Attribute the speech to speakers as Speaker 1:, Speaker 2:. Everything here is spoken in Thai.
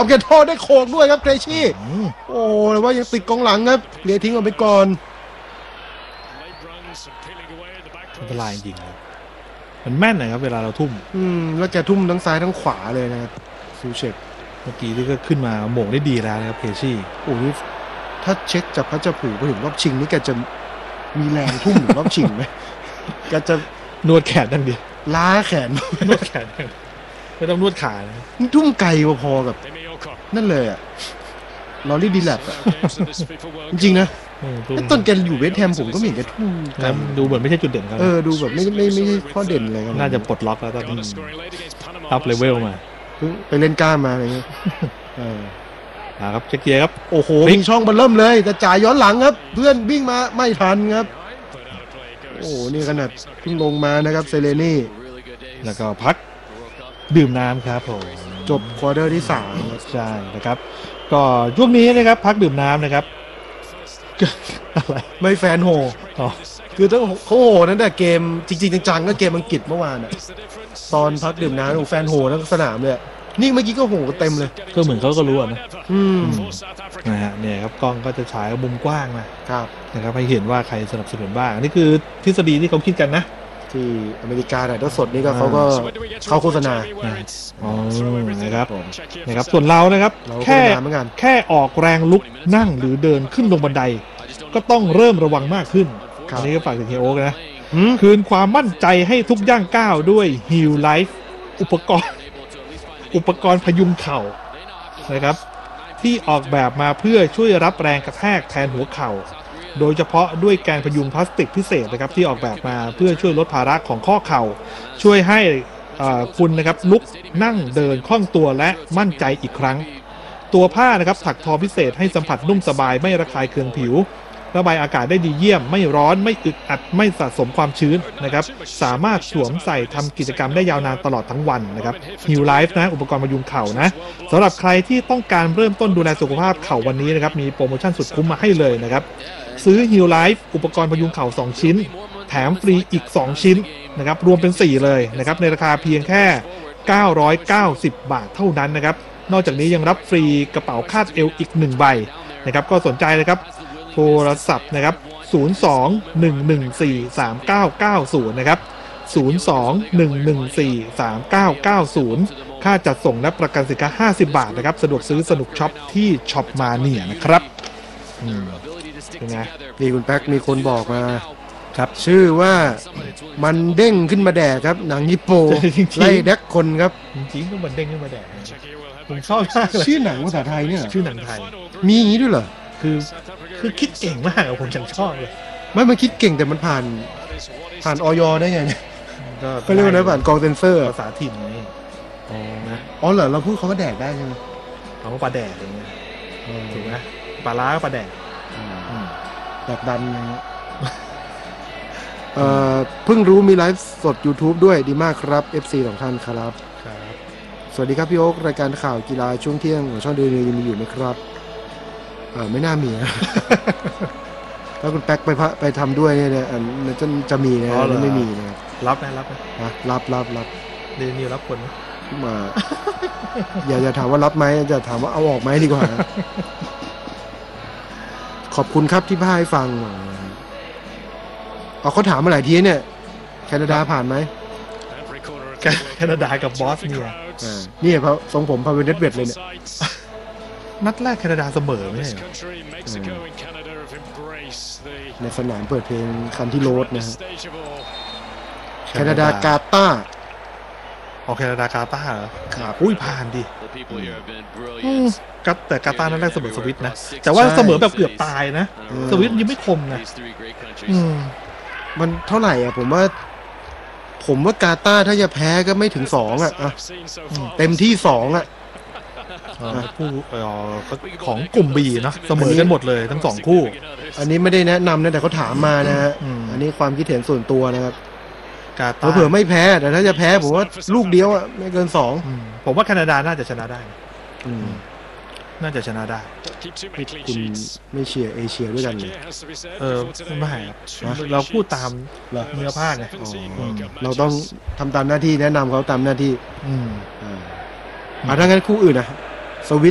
Speaker 1: อมแกนทอได้โขกด้วยครับเกรชี่โอ้แต่ว่ายังติดกองหลังครับเลียทิ้งออกไปก่อน
Speaker 2: อันตรายจริงเลยมันแม่นนะครับเวลาเราทุ่ม
Speaker 1: แล้วแกทุ่มทั้งซ้ายทั้งขวาเลยนะครับซูเชก
Speaker 2: เมื่อกี้ที่ก็ขึ้นมาโหม่งได้ดีแล้วนะครับเกรชี่
Speaker 1: โอ้ยถ้าเช็คจากพระเจ้าปู่ไปถึงรอบชิงนี่แกจะมีแรงทุ่มรอบชิงไหมแกจะ
Speaker 2: นวดแขนดังเดียว
Speaker 1: ล้าแขน
Speaker 2: นวดแขนไม่ต้องนวดขานะ
Speaker 1: ทุ่มไกลพอกับนั่นเลยอ่ะลอรี่ดีแลบจริงๆนะต้นแกอยู่เวสต์แฮมผมก็ไม่เห็นแกทุ่ม
Speaker 2: กันดูเหมือนไม่ใช่จุดเด่นเขา
Speaker 1: ดูแบบไม่ใช่ข้อเด่นอะไรกัน
Speaker 2: น่าจะปลดล็อกแล้วตอนนี้อัพเลเวลมา
Speaker 1: ไปเล่นกล้ามมาอะไรเงี้ย
Speaker 2: ครับเช็คเกียร์ครับ
Speaker 1: โอ้โหมีช่องมันเริ่มเลยจะจ่ายย้อนหลังครับเพื่อนวิ่งมาไม่ทันครับโอ้นี่ขนาดเพิ่งลงมานะครับเซเลนี่
Speaker 2: แล้วก็พักดื่มน้ำครับผม
Speaker 1: จบควอเตอร์ที่3
Speaker 2: ใช่นะครับก็ช่วงนี้นะครับพักดื่มน้ำนะครับ
Speaker 1: อะไรไม่แฟนโหคือต้องเขาโหนั่นแต่เกมจริงๆจังๆก็เกมอังกฤษเมื่อวานอ่ะตอนพักดื่มน้ำแฟนโหทั้งสนามเลยนี่เมื่อกี้ก็โหเต็มเลย
Speaker 2: ก็เหมือนเขาก็รู้นะนะฮะเนี่ยครับกล้องก็จะฉายมุมกว้างนะครับให้เห็นว่าใครสนับสนุนบ้างนี่คือทฤษฎีที่เขาคิดกันนะ
Speaker 1: ที่อเมริกาถ่ายทอดสดนี่ก็เขาก็เข้าโฆษณา
Speaker 2: นะครับส่วนเรานะครับแค่ออกแรงลุกนั่งหรือเดินขึ้นลงบันไดก็ต้องเริ่มระวังมากขึ้นอันนี้ก็ฝากถึงเฮียโอ๊กนะคืนความมั่นใจให้ทุกย่างก้าวด้วย Heal Life อุปกรณ์พยุงเข่านะครับที่ออกแบบมาเพื่อช่วยรับแรงกระแทกแทนหัวเข่าโดยเฉพาะด้วยแกนพยุงพลาสติกพิเศษนะครับที่ออกแบบมาเพื่อช่วยลดภาระของข้อเข่าช่วยให้คุณนะครับลุกนั่งเดินคล่องตัวและมั่นใจอีกครั้งตัวผ้านะครับถักทอพิเศษให้สัมผัสนุ่มสบายไม่ระคายเคืองผิวระบายอากาศได้ดีเยี่ยมไม่ร้อนไม่อึดอัดไม่สะสมความชื้นนะครับสามารถสวมใส่ทำกิจกรรมได้ยาวนานตลอดทั้งวันนะครับ Heal Life นะอุปกรณ์พยุงเข่านะสำหรับใครที่ต้องการเริ่มต้นดูแลสุขภาพเข่าวันนี้นะครับมีโปรโมชั่นสุดคุ้มมาให้เลยนะครับซื้อ Heal Life อุปกรณ์พยุงเข่า2ชิ้นแถมฟรีอีก2ชิ้นนะครับรวมเป็น4เลยนะครับในราคาเพียงแค่990 บาทเท่านั้นนะครับนอกจากนี้ยังรับฟรีกระเป๋าคาดเอวอีก1ใบนะครับก็สนใจเลยครับโทรศัพท์นะครับ02-114-3990นะครับ02-114-3990ค่าจัดส่งและประกันสินค้า50 บาทนะครับสะดวกซื้อสนุกช็อปที่ช็อปมาเนียนะครับเป็นไง
Speaker 1: นี่คุณแป๊กมีคนบอกมาครับชื่อว่ามันเด้งขึ้นมาแดกครับหนังญี่ปุ่นไล่แดกคนครับ
Speaker 2: จริงๆก็มันเด้งขึ้นมาแดกผมชอบมากเลย
Speaker 1: ชื่อหนังภาษาไทยเนี่ย
Speaker 2: ชื่อหนังไทย
Speaker 1: มีอย่างนี้ด้วยเหรอ
Speaker 2: คือคิดเก่งมากผมจังชอบเลย
Speaker 1: มันคิดเก่งแต่มันผ่านอย ได้ไงเนี่ยก็เรียกว่าผ่านกองเซนเซอร์
Speaker 2: ภาษาถิ่นนี่
Speaker 1: เหรอเราพูดเขาก็แดกได้ใช่ไหม
Speaker 2: เขาปลาแดกอย่างเงี้ยถูกไหมปลาล้าปลาแดก
Speaker 1: แดกดันไงเพิ่งรู้มีไลฟ์สด YouTube ด้วยดีมากครับ FC ของท่านครับสวัสดีครับพี่โอ๊ครายการข่าวกีฬาช่วงเที่ยงของช่องเดือนยังมีอยู่ไหมครับไม่น่ามีถ้าคุณแป๊กไปทำด้วยเนี่ยจะมีนะไม่มีนะ
Speaker 2: รับไหมรับเดือนนี้รับคน
Speaker 1: มา อย่าถามว่ารับไหมจะถามว่าเอาออกไหมดีกว่าขอบคุณครับที่พาให้ฟังเขาถามมาหลายทีเนี่ยแคนาดาผ่านไหม
Speaker 2: แคนาดากับบอสเนี่ย
Speaker 1: นี่เพราะทรงผมพาเวเนตเวดเลยเนี่ย
Speaker 2: นัดแรกแคนาดาเสมอไม่ใช่
Speaker 1: ในสนามเปิดเพลงคันที่โรดนะฮะแคนาดากาตาร์
Speaker 2: แคนาดากาตาร์เหรอ
Speaker 1: ครับ
Speaker 2: ผ่านดิแต่กาตาร์นัดแรกเสมอสวิตนะแต่ว่าเสมอแบบเกือบตายนะสวิตยังไม่คมนะ
Speaker 1: มันเท่าไหร่อ่ะผมว่ากาตาร์ถ้าจะแพ้ก็ไม่ถึง2อ่ะเต็มที่2อ่ะ
Speaker 2: ผู้ของกลุ่ม B นะเสมอกันหมดเลยทั้ง2คู่
Speaker 1: อันนี้ไม่ได้แนะนำนะแต่เขาถามมานะฮะอันนี้ความคิดเห็นส่วนตัวนะครับเผื่อไม่แพ้แต่ถ้าจะแพ้ผมว่าลูกเดียวอ่ะไม่เกิน2
Speaker 2: ผมว่าแคนาดาน่าจะชนะได้น่าจะชนะได้
Speaker 1: คุณไม่เชียร์เอเชียด้วยกันเลย
Speaker 2: ไม่ครับเราพูดตามเนื้อผ้าไง
Speaker 1: เราต้องทำตามหน้าที่แนะนำเขาตามหน้าที่ถ้างั้นคู่อื่นนะสวิต